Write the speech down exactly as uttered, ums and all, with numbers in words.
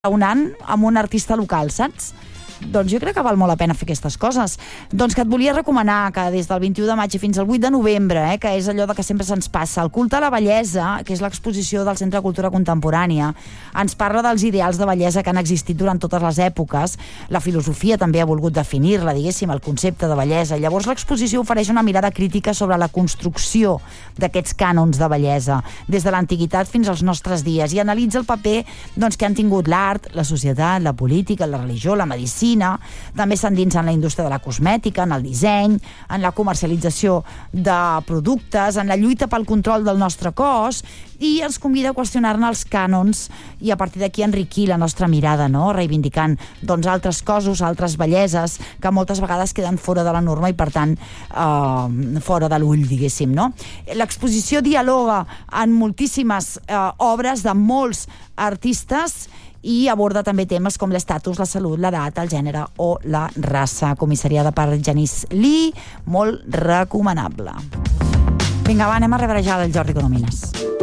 unant amb un artista local, saps? Doncs jo crec que val molt la pena fer aquestes coses. Doncs que et volia recomanar que des del vint-i-u de maig fins al vuit de novembre, eh, que és allò de que sempre se'ns passa, el culte a la bellesa, que és l'exposició del Centre de Cultura Contemporània, ens parla dels ideals de bellesa que han existit durant totes les èpoques. La filosofia també ha volgut definir-la, diguéssim, el concepte de bellesa. Llavors l'exposició ofereix una mirada crítica sobre la construcció d'aquests cànons de bellesa, des de l'antiguitat fins als nostres dies, i analitza el paper doncs, que han tingut l'art, la societat, la política, la religió, la medicina. També s'endinsa en la indústria de la cosmètica, en el disseny, en la comercialització de productes, en la lluita pel control del nostre cos, i ens convida a qüestionar-ne els cànons i a partir d'aquí enriquir la nostra mirada, no? Reivindicant doncs, altres cossos, altres belleses que moltes vegades queden fora de la norma i per tant eh, fora de l'ull, diguéssim, no? L'exposició dialoga en moltíssimes eh, obres de molts artistes i aborda també temes com l'estatus, la salut, l'edat, el gènere o la raça. Comissariada per Janice Lee, molt recomanable. Vinga, va, anem a rebre ja el Jordi Corominas.